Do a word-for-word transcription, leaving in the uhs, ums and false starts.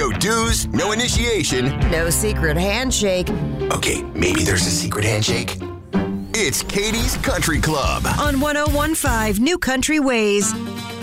No dues, no initiation. No secret handshake. Okay, maybe there's a secret handshake. It's Katie's Country Club On one oh one point five New Country Ways.